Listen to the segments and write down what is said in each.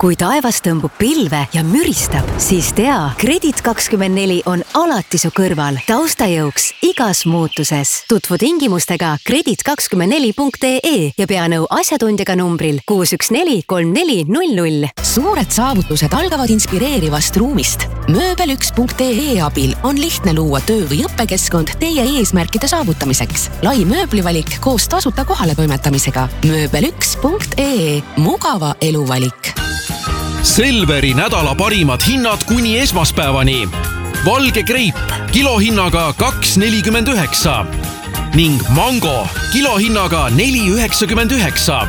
Kui taevas tõmbub pilve ja müristab, siis tea, Kredit24 on alati su kõrval, taustajõuks igas muutuses. Tutvu tingimustega kredit24.ee ja pea nõu asjatundjaga numbril 6143400. Suured saavutused algavad inspireerivast ruumist. Mööbel1.ee abil on lihtne luua töö- või õppekeskkond teie eesmärkide saavutamiseks. Lai mööblivalik koos tasuta kohale toimetamisega. Mööbel1.ee. Mugava eluvalik. Selveri nädala parimad hinnad kuni esmaspäevani. Valge kreip kilohinnaga 2,49 ning mango kilohinnaga 4,99.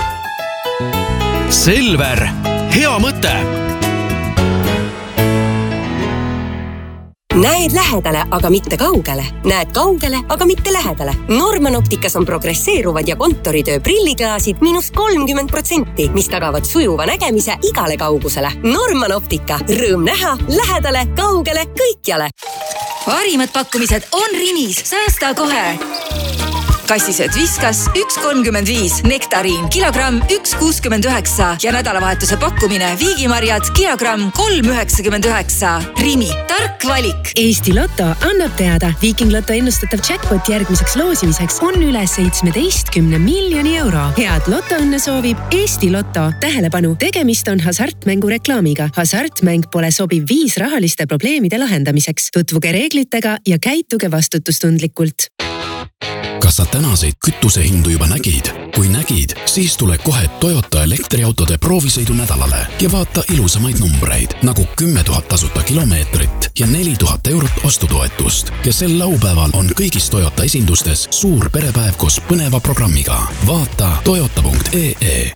Selver, hea mõte! Näed lähedale, aga mitte kaugele. Näed kaugele, aga mitte lähedale. Norman Opticas on progresseeruvad ja kontoritöö prilliklaasid -30%, mis tagavad sujuva nägemise igale kaugusele. Norman Optica. Rõõm näha, lähedale, kaugele, kõikjale. Parimad pakkumised on Rimis. Säästa kohe! Kassisööt Viskas 1,35, Nektariin kilogramm 1,69 ja nädalavahetuse pakkumine Viigimarjad kilogramm 3,99. Rimi, tark valik. Eesti Lotto annab teada. Viking Lotto ennustatav jackpot järgmiseks loosimiseks on üle 17 miljoni euro. Head lotoõnne soovib Eesti Lotto. Tähelepanu, tegemist on hasartmängu reklaamiga. Hasartmäng pole sobiv viis rahaliste probleemide lahendamiseks. Tutvuge reeglitega ja käituge vastutustundlikult. Kas sa tänaseid kütusehindu juba nägid? Kui nägid, siis tule kohe Toyota elektriautode proovisõidu nädalale ja vaata ilusamaid numbreid, nagu 10 000 tasuta kilomeetrit ja 4 000 eurot ostutoetust. Ja sel laupäeval on kõigis Toyota esindustes suur perepäev koos põneva programmiga. Vaata toyota.ee.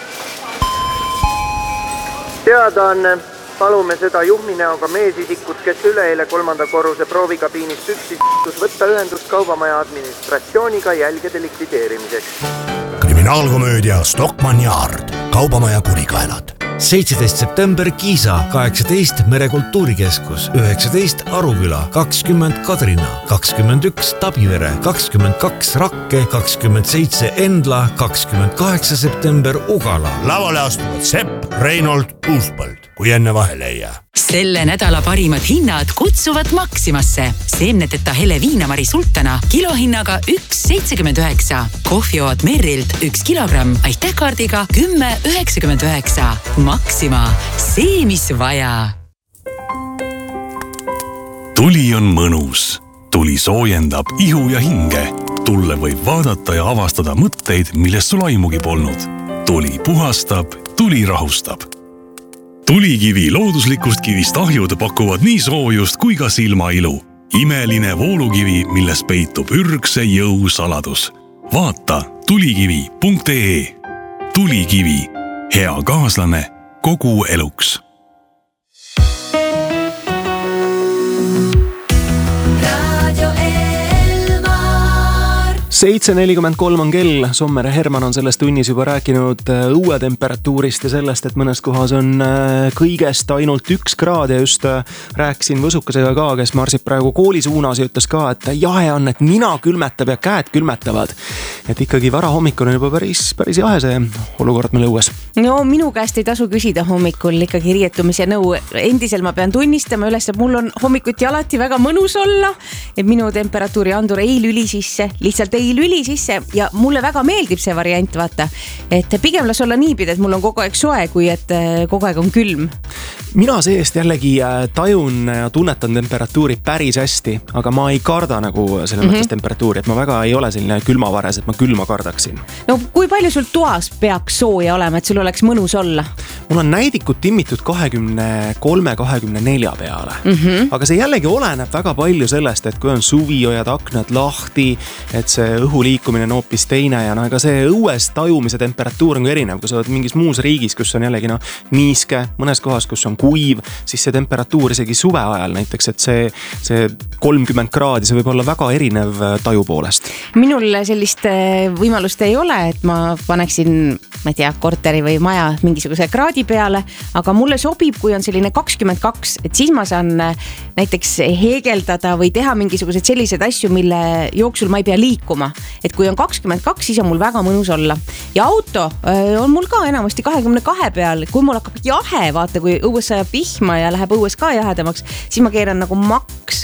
Teadaanne. Palume seda juhminäoga meesisikut, kes üleeile 3. korruse proovikabiinist üksis võtta ühendust kaubamaja administratsiooniga jälgede likvideerimiseks. Kriminaalkomöödia Stockmann Yard. Kaubamaja kurikaelad. 17. september Kiisa, 18 Merekultuurikeskus, 19 Aruküla, 20 Kadrina, 21 Tabivere, 22 Rakke, 27 Endla, 28 september Ugala. Lavale astuvad Sepp, Reinold, Uuspõld, kui enne vahele ei jää. Selle nädala parimad hinnad kutsuvad Maximasse. Seemneteta hele viinamari sultana kilohinnaga 1,79. Kohviood Merrilt 1 kilogramm aitähkaardiga 10,99. Maxima, see mis vaja. Tuli on mõnus. Tuli soojendab ihu ja hinge. Tulle võib vaadata ja avastada mõtteid, millest sul aimugi polnud. Tuli puhastab, tuli rahustab. Tulikivi looduslikust kivist ahjud pakuvad nii soojust kui ka silmailu. Imeline voolukivi, milles peitub ürgse jõu saladus. Vaata tulikivi.ee. Tulikivi. Hea kaaslane kogu eluks. 7:43 on kell. Sommer ja Herman on selles tunnis juba rääkinud õuetemperatuurist ja sellest, et mõnes kohas on kõigest ainult 1 kraad ja just rääkisin Võsukasega ka, kes marsib praegu kooli suunas ja ütles ka, et jahe on, et nina külmetab ja käed külmetavad. Et ikkagi varahommikul on juba päris jahe see olukord meil õues. No minu käest ei tasu küsida hommikul ikkagi riietumise nõu. Endisel ma pean tunnistama üles, et mul on hommikuti alati väga mõnus olla, et minu temperatuuri andur ei lüli sisse, lihtsalt ei lüli sisse ja mulle väga meeldib see variant, vaata, et pigem las olla niipidi, et mul on kogu aeg soe, kui et kogu aeg on külm. Mina seest jällegi tajun ja tunnetan temperatuuri päris hästi, aga ma ei karda nagu selle mõttes temperatuuri, et ma väga ei ole selline külmavares, et ma külma kardaksin. No kui palju sul toas peaks sooja olema, et sul oleks mõnus olla? Mul on näidikud timmitud 23-24 peale, aga see jällegi oleneb väga palju sellest, et kui on suvi, hoiad aknad lahti, et see õhu liikumine on hoopis teine ja ega see õues tajumise temperatuur on erinev, kui sa oled mingis muus riigis, kus on jällegi niiske, mõnes kohas, kus on kuiv, siis see temperatuur isegi suve ajal näiteks, et see 30 kraadi, see võib olla väga erinev taju poolest. Minul sellist võimalust ei ole, et ma paneksin, ma ei tea, korteri või maja mingisuguse kraadi peale, aga mulle sobib, kui on selline 22, et siis ma saan näiteks heegeldada või teha mingisugused sellised asju, mille jooksul ma ei pea liikuma. Et kui on 22, siis on mul väga mõnus olla. Ja auto on mul ka enamasti 22 peal, kui mul hakkab jahe, vaata, kui õues sajab vihma ja läheb õues ka jahedamaks, siis ma keeran nagu maks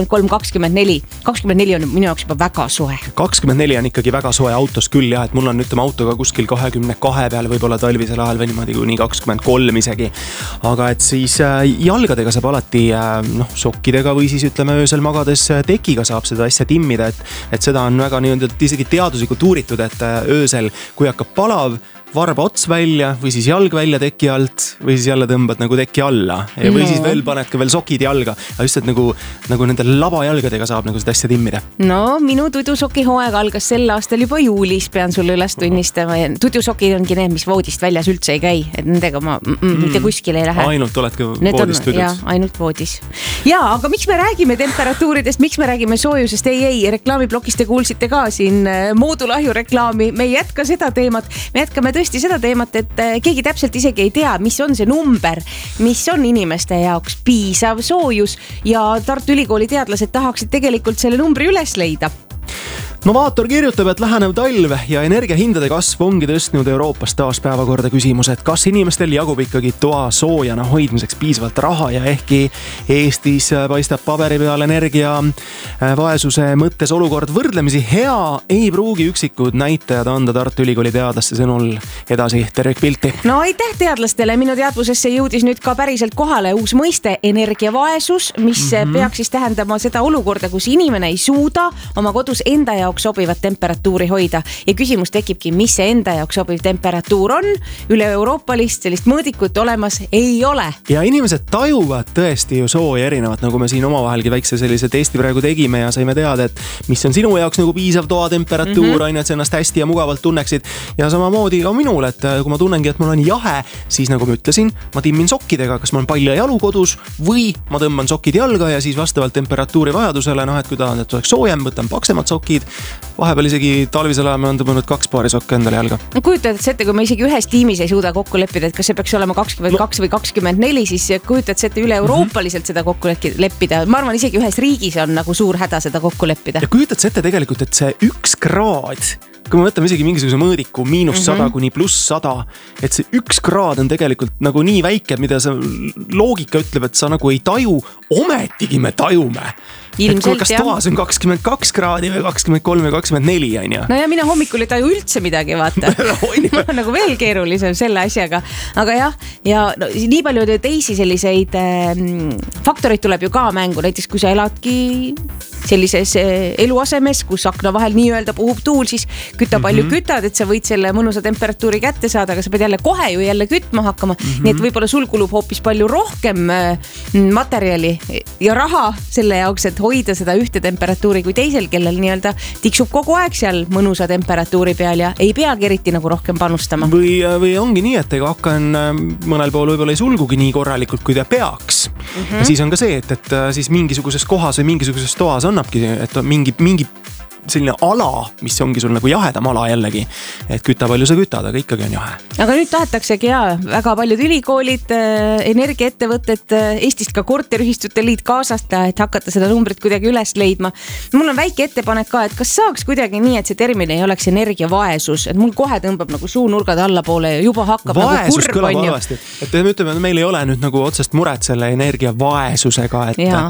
23-24. 24 on minu jaoks juba väga soe. 24 on ikkagi väga soe autos küll jah, et mul on autoga kuskil 22 peal, võib-olla talvisel ajal või niimoodi kuni 23 isegi. Aga et siis jalgadega saab alati sokkidega või siis ütleme öösel magades tekiga saab seda asja timmida, et seda on väga isegi teaduslikult uuritud, et öösel, kui hakkab palav, varba ots välja või siis jalg välja teki alt või siis jälle tõmbad nagu teki alla ja või siis veel paned ka veel sokid jalga. Ja just, et nagu nende labajalgadega saab nagu seda asja timmida. No, minu tudusoki hooaeg algas sel aastal juba juulis, pean sulle üles tunnistama. Tudusokid ongi need, mis voodist väljas üldse ei käi, et nendega ma mitte kuskile ei lähe. Ainult oledki voodist tudud. Jah, ainult voodis. Ja, aga miks me räägime temperatuuridest, miks me räägime soojusest? Ei, reklaamiblokist te kuulsite ka siin moodulahju reklaami. Me ei jätka seda teemat, me jätkame tõesti seda teemat, et keegi täpselt isegi ei tea, mis on see number, mis on inimeste jaoks piisav soojus ja Tartu Ülikooli teadlased tahaksid tegelikult selle numbri üles leida. Novaator kirjutab, et lähenev talv ja energiahindade kasv ongi tõstnud Euroopas taas päevakorda küsimus, et kas inimestel jagub ikkagi toa soojana hoidmiseks piisavalt raha ja ehkki Eestis paistab paberi peal energia vaesuse mõttes olukord võrdlemisi hea, ei pruugi üksikud näitajad anda Tartu Ülikooli teadlaste sõnul edasi tervikpilti. No aitäh teadlastele, minu teadvusesse jõudis nüüd ka päriselt kohale uus mõiste energiavaesus, mis peaks siis tähendama seda olukorda, kus inimene ei suuda oma kodus enda jaoks sobivat temperatuuri hoida ja küsimus tekibki, mis see enda jaoks sobiv temperatuur on. Üle euroopalist sellist mõõdikut olemas ei ole. Ja inimesed tajuvad tõesti ju sooja erinevat, nagu me siin omavahelgi väikse sellise testi praegu tegime ja saime teada, et mis on sinu jaoks nagu piisav toa temperatuur, et sa ennast hästi ja mugavalt tunneksid. Ja samamoodi ka minul, et kui ma tunnengi, et mul on jahe, siis nagu ma ütlesin, ma timmin sokkidega, kas ma olen palja jalu kodus või ma tõmban sokid jalga ja siis vastavalt temperatuuri vajadusele, et kui tahan, et oleks soojem, võtan paksemad sokid. Vahepeal isegi talvisel ajal me on tõmmanud 2 paari sokke endale jalga. No kujutad ette, kui me isegi ühes tiimis ei suuda kokku leppida, et kas see peaks olema 22 või 24, siis kujutad ette üle euroopaliselt seda kokku leppida. Ma arvan, isegi ühes riigis on nagu suur häda seda kokku leppida. Ja kujutad ette tegelikult, et see 1 kraad, kui me võtame isegi mingisuguse mõõdiku -100 kuni +100, et see 1 kraad on tegelikult nagu nii väike, mida see loogika ütleb, et sa nagu ei taju, ometigi me tajume. Ilmselt, kas toas on 22 kraadi või 23 või 24 on ja? No ja mina hommikul ei taju üldse midagi, vaata. Ma on nagu veel keerulisem selle asjaga. Aga jah, ja no, nii palju teisi selliseid faktoreid tuleb ju ka mängu. Näiteks kui sa eladki sellises eluasemes, kus akna vahel nii-öelda puhub tuul, siis kütta palju kütad, et sa võid selle mõnusa temperatuuri kätte saada, aga sa pead jälle kohe ju jälle kütma hakkama. Nii et võib-olla sul kulub hoopis palju rohkem materjali ja raha selle jaoks, et hoida seda ühte temperatuuri kui teisel, kellel nii-öelda tiksub kogu aeg seal mõnusa temperatuuri peal ja ei peagi eriti nagu rohkem panustama. Või ongi nii, et ega akan mõnel pool võib-olla ei sulgugi nii korralikult, kui ta peaks. Ja siis on ka see, et siis mingisuguses kohas või mingisuguses toas annabki, et mingi selline ala, mis ongi sul nagu jahedam ala jällegi, et kütta palju sa kütad, aga ikkagi on jahe. Aga nüüd tahetaksegi väga paljud ülikoolid, energiaettevõtted, Eestist ka korteriühistute liit kaasata, et hakata seda numbrit kuidagi üles leidma. Mul on väike ettepanek ka, et kas saaks kuidagi nii, et see termin ei oleks energiavaesus, et mul kohe tõmbab nagu suunurgad allapoole ja juba hakkab vaesus nagu kurb on ju. Et me ütleme, et meil ei ole nüüd nagu otsest muret selle energiavaesusega,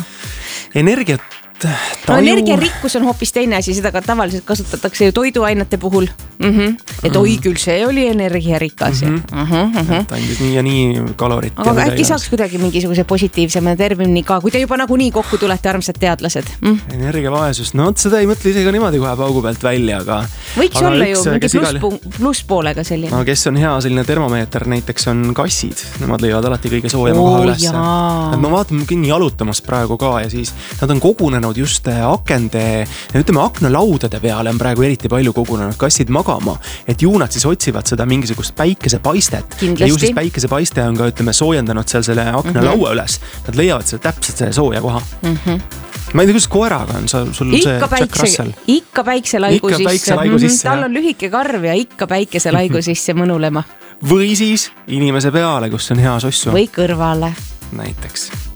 et energiat No, energiarikkus on hoopis teine asi, seda ka tavaliselt kasutatakse ju toiduainete puhul. Et oi küll, see oli energiarikas. Ta andis nii ja nii kalorit. Aga äkki saaks kuidagi mingisuguse positiivsema termini ka, kui te juba nagu nii kokku tulete, armsad teadlased. Energiavaesus, no seda ei mõtle isegi niimoodi kohe paugu pealt välja, aga võiks olla ju mingi plusspoolega selline. No, kes on hea selline termomeeter, näiteks on kassid. Nemad leiavad alati kõige soojama koha üles. No vaatame kinni jalutamas praegu ka ja siis nad on kogunenud kogunenud just akende, ütleme aknalaudade peale on praegu eriti palju kogunenud kassid magama, et ju nad siis otsivad seda mingisugust päikesepaistet. Ja ju siis päikesepaiste on ka, ütleme, soojendanud seal selle aknalaua üles. Nad leiavad selle täpselt selle sooja koha. Ma ei tea, kuidas koeraga on sul see Jack Russell? Ikka päikselaigu sisse. Tal on lühike karv ja ikka päikeselaigu sisse mõnulema. Või siis inimese peale, kus on hea sossu. Või kõrvale. Näiteks.